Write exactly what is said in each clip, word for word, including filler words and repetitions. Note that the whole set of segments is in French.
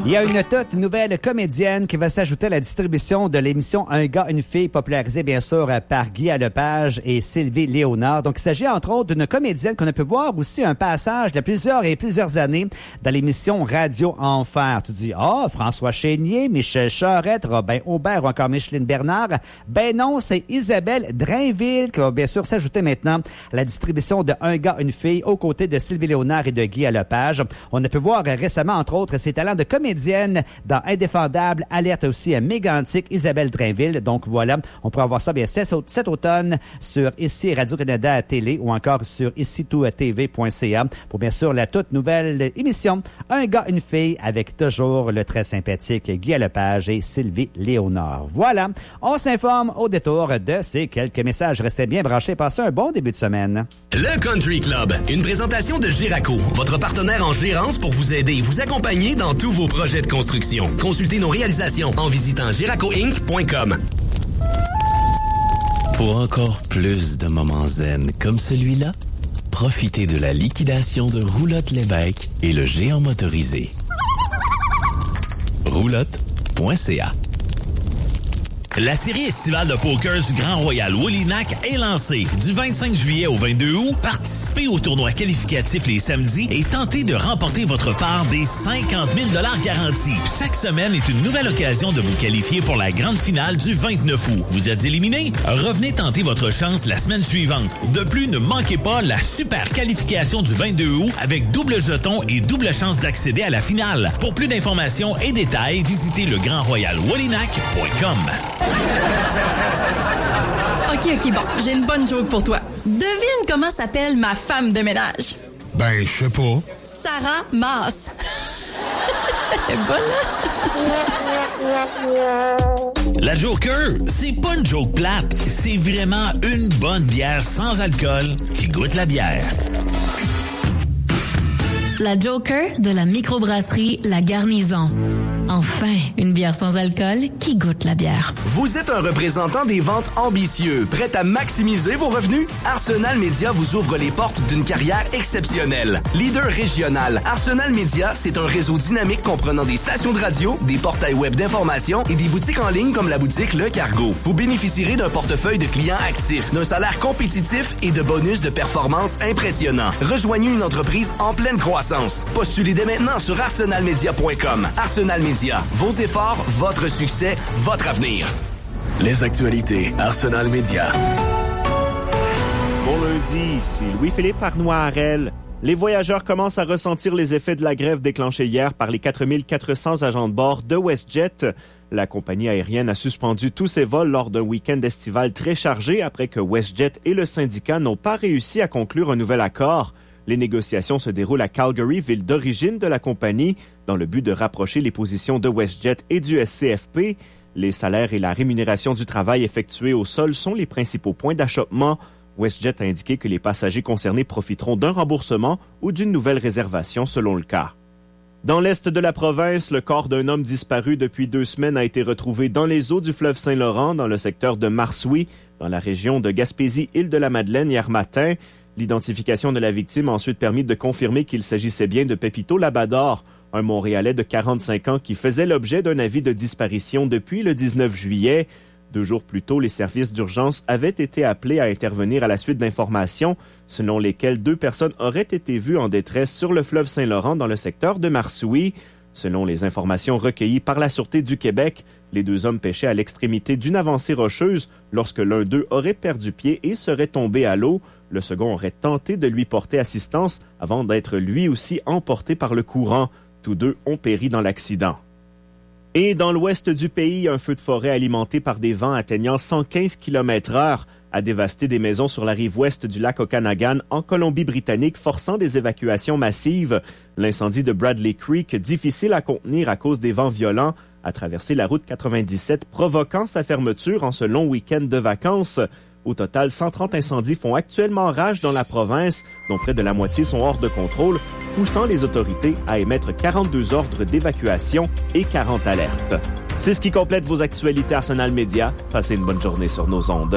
Il y a une toute nouvelle comédienne qui va s'ajouter à la distribution de l'émission Un gars, une fille, popularisée bien sûr par Guy Lepage et Sylvie Léonard. Donc, il s'agit entre autres d'une comédienne qu'on a pu voir aussi un passage de plusieurs et plusieurs années dans l'émission Radio Enfer. Tu dis, ah, oh, François Chénier, Michel Charette, Robin Aubert ou encore Micheline Bernard. Ben non, c'est Isabelle Drainville qui va bien sûr s'ajouter maintenant à la distribution de Un gars, une fille aux côtés de Sylvie Léonard et de Guy Lepage. On a pu voir récemment, entre autres, ses talents de comédienne dans Indéfendable, Alerte aussi à Mégantic, Isabelle Drainville. Donc voilà, on pourra voir ça bien cet automne sur ici Radio-Canada Télé ou encore sur ici tout T V point C A pour bien sûr la toute nouvelle émission Un gars, une fille avec toujours le très sympathique Guy Lepage et Sylvie Léonard. Voilà, on s'informe au détour de ces quelques messages. Restez bien branchés, passez un bon début de semaine. Le Country Club, une présentation de Giraco, votre partenaire en gérance pour vous aider et vous accompagner dans tous vos projets de construction. Consultez nos réalisations en visitant giraco inc point com. Pour encore plus de moments zen comme celui-là, profitez de la liquidation de Roulotte Lévesque et le géant motorisé. roulotte point c a. La série estivale de poker du Grand Royal Wolinak est lancée. Du vingt-cinq juillet au vingt-deux août, participez au tournoi qualificatif les samedis et tentez de remporter votre part des cinquante mille dollars garantis. Chaque semaine est une nouvelle occasion de vous qualifier pour la grande finale du vingt-neuf août. Vous êtes éliminé? Revenez tenter votre chance la semaine suivante. De plus, ne manquez pas la super qualification du vingt-deux août avec double jeton et double chance d'accéder à la finale. Pour plus d'informations et détails, visitez le grand royal wolinak point com. OK, OK, bon, j'ai une bonne joke pour toi. Devine comment s'appelle ma femme de ménage. Ben, je sais pas. Sarah Maas. Elle est bonne, hein? La Joker, c'est pas une joke plate. C'est vraiment une bonne bière sans alcool qui goûte la bière. La Joker de la microbrasserie La Garnison. Enfin, une bière sans alcool qui goûte la bière. Vous êtes un représentant des ventes ambitieux, prêt à maximiser vos revenus? Arsenal Media vous ouvre les portes d'une carrière exceptionnelle. Leader régional, Arsenal Media, c'est un réseau dynamique comprenant des stations de radio, des portails web d'information et des boutiques en ligne comme la boutique Le Cargo. Vous bénéficierez d'un portefeuille de clients actifs, d'un salaire compétitif et de bonus de performance impressionnants. Rejoignez une entreprise en pleine croissance. Postulez dès maintenant sur arsenal media point com. Arsenal Media. Vos efforts, votre succès, votre avenir. Les actualités Arsenal Media. Bon lundi, ici Louis-Philippe Arnois-Harel. Les voyageurs commencent à ressentir les effets de la grève déclenchée hier par les quatre mille quatre cents agents de bord de WestJet. La compagnie aérienne a suspendu tous ses vols lors d'un week-end estival très chargé après que WestJet et le syndicat n'ont pas réussi à conclure un nouvel accord. Les négociations se déroulent à Calgary, ville d'origine de la compagnie, dans le but de rapprocher les positions de WestJet et du S C F P. Les salaires et la rémunération du travail effectué au sol sont les principaux points d'achoppement. WestJet a indiqué que les passagers concernés profiteront d'un remboursement ou d'une nouvelle réservation selon le cas. Dans l'est de la province, le corps d'un homme disparu depuis deux semaines a été retrouvé dans les eaux du fleuve Saint-Laurent, dans le secteur de Marsoui, dans la région de Gaspésie-Île-de-la-Madeleine hier matin. L'identification de la victime a ensuite permis de confirmer qu'il s'agissait bien de Pepito Labador, un Montréalais de quarante-cinq ans qui faisait l'objet d'un avis de disparition depuis le dix-neuf juillet. Deux jours plus tôt, les services d'urgence avaient été appelés à intervenir à la suite d'informations selon lesquelles deux personnes auraient été vues en détresse sur le fleuve Saint-Laurent dans le secteur de Marsoui. Selon les informations recueillies par la Sûreté du Québec, les deux hommes pêchaient à l'extrémité d'une avancée rocheuse lorsque l'un d'eux aurait perdu pied et serait tombé à l'eau. Le second aurait tenté de lui porter assistance avant d'être lui aussi emporté par le courant. Tous deux ont péri dans l'accident. Et dans l'ouest du pays, un feu de forêt alimenté par des vents atteignant cent quinze kilomètres heure a dévasté des maisons sur la rive ouest du lac Okanagan en Colombie-Britannique, forçant des évacuations massives. L'incendie de Bradley Creek, difficile à contenir à cause des vents violents, a traversé la route quatre-vingt-dix-sept, provoquant sa fermeture en ce long week-end de vacances. Au total, cent trente incendies font actuellement rage dans la province, dont près de la moitié sont hors de contrôle, poussant les autorités à émettre quarante-deux ordres d'évacuation et quarante alertes. C'est ce qui complète vos actualités Arsenal Media. Passez une bonne journée sur nos ondes.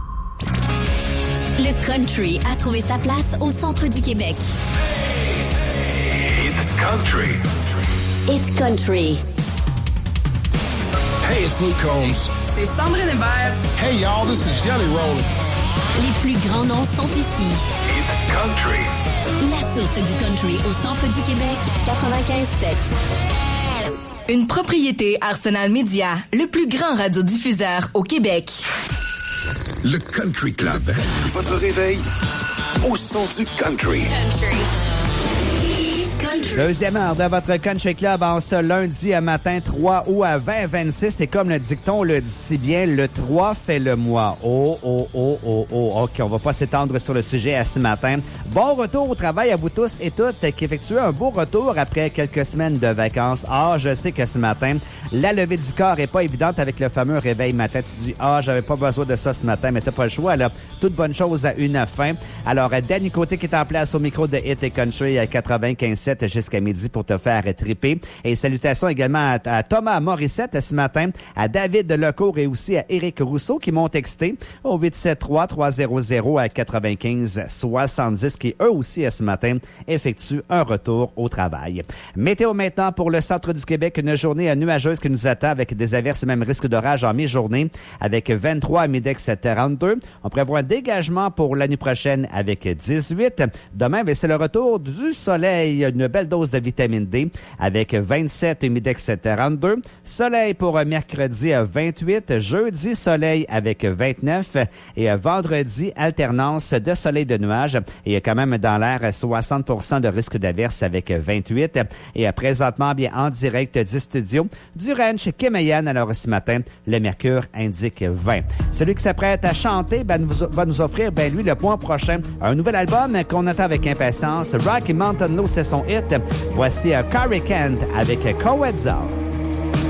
Le country a trouvé sa place au centre du Québec. It's country. Hit Country. Hey, it's Luke Combs. C'est Sandrine Hébert. Hey, y'all, this is Jelly Roll. Les plus grands noms sont ici. Hit Country. La source du country au centre du Québec, quatre-vingt-quinze sept. Une propriété Arsenal Media, le plus grand radiodiffuseur au Québec. Le Country Club. Votre réveil au son du country. Country. Deuxième heure de votre Country Club en ce lundi matin trois août à vingt vingt-six. Et comme le dicton le dit si bien, le trois fait le mois. Oh, oh, oh, oh, oh. OK, on va pas s'étendre sur le sujet à ce matin. Bon retour au travail à vous tous et toutes qui effectuez un beau retour après quelques semaines de vacances. Ah, je sais que ce matin, la levée du corps est pas évidente avec le fameux réveil matin. Tu dis, ah, j'avais pas besoin de ça ce matin, mais t'as pas le choix, là. Toute bonne chose à une fin. Alors, Danny Côté qui est en place au micro de Hit et Country à quatre-vingt-quinze sept jusqu'à midi pour te faire triper. Et salutations également à, à Thomas Morissette ce matin, à David Lecourt et aussi à Éric Rousseau qui m'ont texté au huit sept trois trois zéro zéro à quatre-vingt-quinze soixante-dix qui eux aussi ce matin effectuent un retour au travail. Météo maintenant pour le centre du Québec, une journée nuageuse qui nous attend avec des averses et même risque d'orage en mi-journée avec vingt-trois à Midex trente-deux. On prévoit un dégagement pour la nuit prochaine avec dix-huit. Demain, ben, c'est le retour du soleil, une belle dose de vitamine D avec vingt-sept et Midex trente-deux. Soleil pour mercredi vingt-huit. Jeudi, soleil avec vingt-neuf. Et vendredi, alternance de soleil de nuages. Et il y a quand même dans l'air soixante pour cent de risque d'averse avec vingt-huit. Et présentement, bien en direct du studio du ranch Kemeyan. Alors ce matin, le mercure indique vingt. Celui qui s'apprête à chanter ben, va nous offrir, ben lui, le mois prochain, un nouvel album qu'on attend avec impatience. Rocky Mountain Low, c'est son hit. Voici un Carrie Kent avec Coedzall.